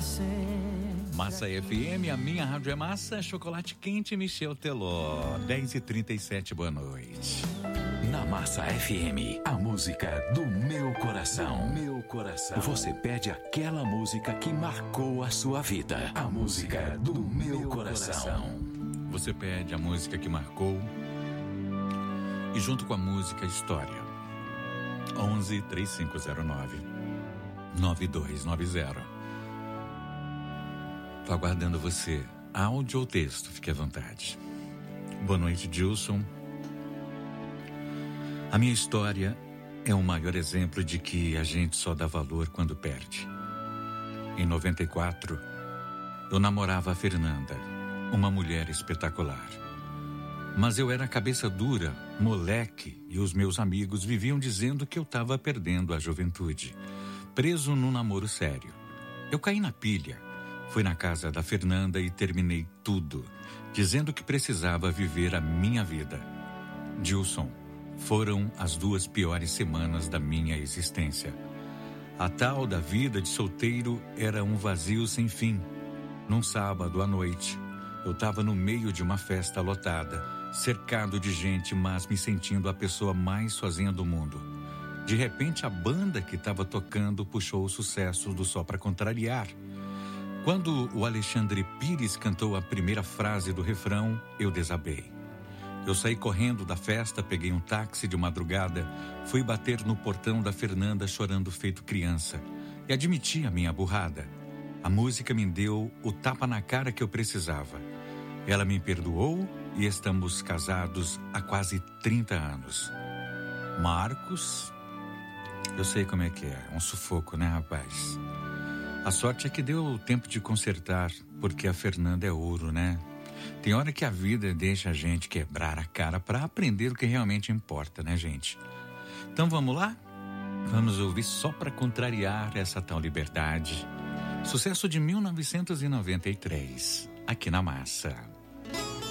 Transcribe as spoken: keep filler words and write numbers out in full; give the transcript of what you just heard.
Massa F M, a minha rádio é massa. Chocolate quente, Michel Teló. dez e trinta e sete, boa noite. Na Massa F M, a música do meu coração. Meu coração. Você pede aquela música que marcou a sua vida. A música do meu coração. Você pede a música que marcou. E junto com a música, história. onze, três cinco zero nove, nove dois nove zero. Tô aguardando você. Áudio ou texto, fique à vontade. Boa noite, Gilson. A minha história é o maior exemplo de que a gente só dá valor quando perde. Em noventa e quatro, eu namorava a Fernanda, uma mulher espetacular. Mas eu era cabeça dura, moleque, e os meus amigos viviam dizendo que eu estava perdendo a juventude, preso num namoro sério. Eu caí na pilha, fui na casa da Fernanda e terminei tudo, dizendo que precisava viver a minha vida. Gilson, foram as duas piores semanas da minha existência. A tal da vida de solteiro era um vazio sem fim. Num sábado à noite, eu estava no meio de uma festa lotada, cercado de gente, mas me sentindo a pessoa mais sozinha do mundo. De repente, a banda que estava tocando puxou o sucesso do Só Pra Contrariar. Quando o Alexandre Pires cantou a primeira frase do refrão, eu desabei. Eu saí correndo da festa, peguei um táxi de madrugada, fui bater no portão da Fernanda chorando feito criança e admiti a minha burrada. A música me deu o tapa na cara que eu precisava. Ela me perdoou e estamos casados há quase trinta anos. Marcos, eu sei como é que é, um sufoco, né, rapaz? A sorte é que deu tempo de consertar, porque a Fernanda é ouro, né? Tem hora que a vida deixa a gente quebrar a cara para aprender o que realmente importa, né, gente? Então vamos lá? Vamos ouvir Só Pra Contrariar essa tal liberdade. Sucesso de mil novecentos e noventa e três, aqui na Massa.